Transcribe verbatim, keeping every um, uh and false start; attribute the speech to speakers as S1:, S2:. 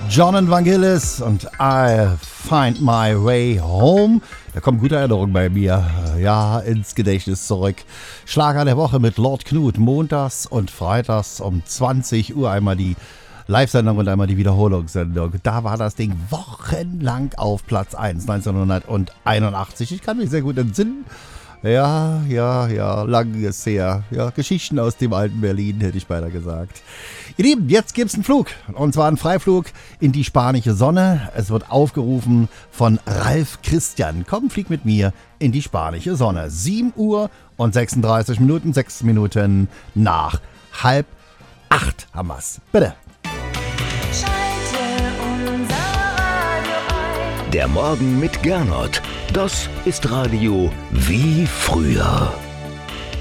S1: John and Vangelis und I Find My Way Home. Da kommt gute Erinnerung bei mir, ja, ins Gedächtnis zurück. Schlager der Woche mit Lord Knut, montags und freitags um zwanzig Uhr einmal die Live-Sendung und einmal die Wiederholungssendung. Da war das Ding wochenlang auf Platz eins, neunzehnhunderteinundachtzig. Ich kann mich sehr gut entsinnen. Ja, ja, ja, lang ist her. Ja, Geschichten aus dem alten Berlin, hätte ich beinahe gesagt. Ihr Lieben, jetzt gibt's einen Flug. Und zwar einen Freiflug in die spanische Sonne. Es wird aufgerufen von Ralf Christian. Komm, flieg mit mir in die spanische Sonne. sieben Uhr und sechsunddreißig Minuten, sechs Minuten nach halb acht haben wir's. Bitte.
S2: Der Morgen mit Gernot. Das ist Radio wie früher.